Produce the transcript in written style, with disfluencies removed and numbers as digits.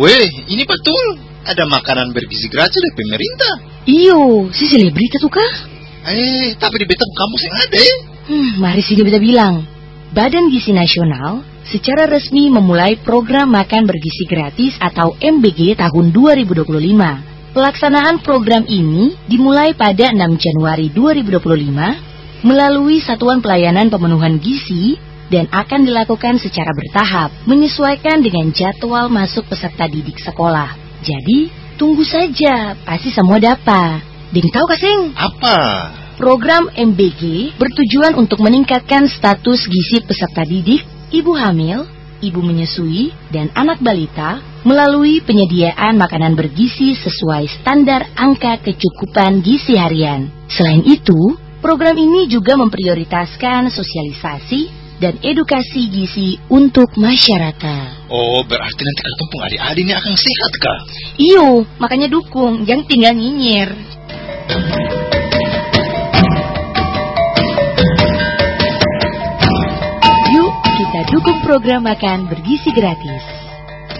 Weh, ini betul. Ada makanan bergizi gratis dari pemerintah. Iyo, si selebriti tuh kah? Tapi di beta kampus yang ada. Mari sini beta bilang. Badan Gizi Nasional secara resmi memulai program makan bergizi gratis atau MBG tahun 2025. Pelaksanaan program ini dimulai pada 6 Januari 2025 melalui Satuan Pelayanan Pemenuhan Gizi dan akan dilakukan secara bertahap menyesuaikan dengan jadwal masuk peserta didik sekolah. Jadi, tunggu saja, pasti semua dapat. Ding tahu kasing? Apa? Program MBG bertujuan untuk meningkatkan status gizi peserta didik, ibu hamil, ibu menyusui, dan anak balita melalui penyediaan makanan bergizi sesuai standar angka kecukupan gizi harian. Selain itu, program ini juga memprioritaskan sosialisasi dan edukasi gizi untuk masyarakat. Oh, berarti nanti ketemu adik-adik ini akan sehat, Kak? Iyo, makanya dukung, jangan tinggal nyinyir. Yuk, kita dukung program makan bergizi gratis.